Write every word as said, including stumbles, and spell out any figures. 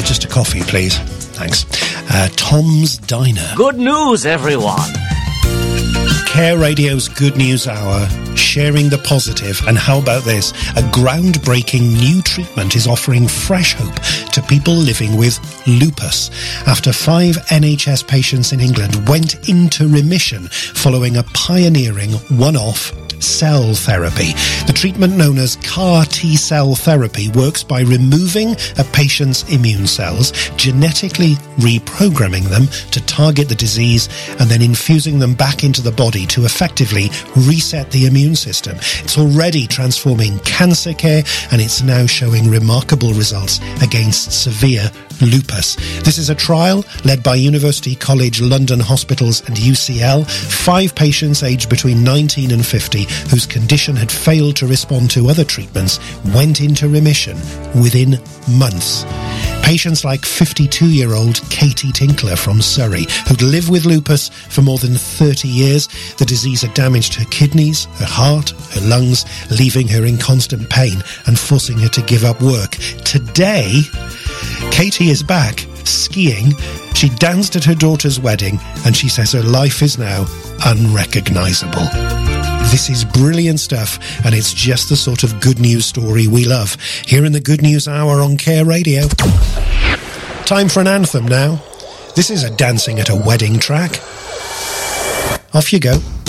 just a coffee, please. Thanks. Uh, Tom's Diner. Good news, everyone. Care Radio's Good News Hour, sharing the positive. And how about this? A groundbreaking new treatment is offering fresh hope to people living with lupus after five N H S patients in England went into remission following a pioneering one-off cell therapy. The treatment, known as C A R T-cell therapy, works by removing a patient's immune cells, genetically reprogramming them to target the disease, and then infusing them back into the body to effectively reset the immune system. It's already transforming cancer care, and it's now showing remarkable results against severe lupus. This is a trial led by University College London Hospitals and U C L. Five patients aged between nineteen and fifty whose condition had failed to respond to other treatments went into remission within months. Patients like fifty-two-year-old Katie Tinkler from Surrey, who'd lived with lupus for more than thirty years. The disease had damaged her kidneys, her heart, her lungs, leaving her in constant pain and forcing her to give up work. Today, Katie is back skiing. She danced at her daughter's wedding, and she says her life is now unrecognisable. This is brilliant stuff, and it's just the sort of good news story we love here in the Good News Hour on Care Radio. Time for an anthem now. This is a dancing at a wedding track. Off you go.